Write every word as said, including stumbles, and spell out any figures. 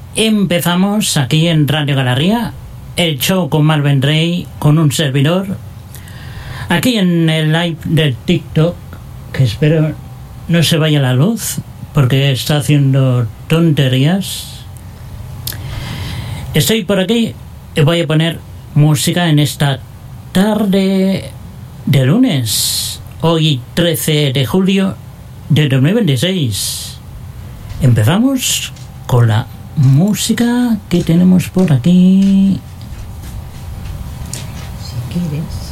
Empezamos aquí en Radio Galería, el show con Marvin Rey, con un servidor, aquí en el live del TikTok, que espero no se vaya la luz, porque está haciendo tonterías. Estoy por aquí y voy a poner música en esta tarde de lunes, hoy trece de julio de dos mil veintiséis. Empezamos con la música que tenemos por aquí. Si quieres.